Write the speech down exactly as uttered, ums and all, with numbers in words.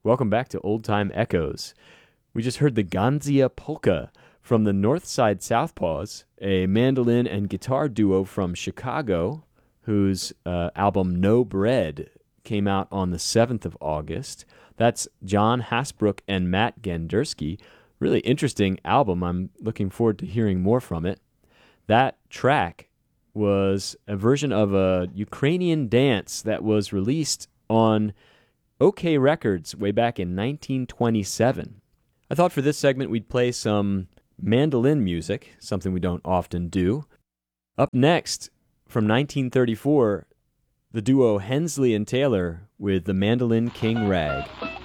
Welcome back to Old Time Echoes. We just heard the Ganzia Polka from the Northside Southpaws, a mandolin and guitar duo from Chicago, whose uh, album No Bread came out on the seventh of August. That's John Hasbrook and Matt Gandersky. Really interesting album. I'm looking forward to hearing more from it. That track was a version of a Ukrainian dance that was released on OK Records way back in nineteen twenty-seven. I thought for this segment we'd play some mandolin music, something we don't often do. Up next, from nineteen thirty-four, the duo Hensley and Taylor with the Mandolin King Rag.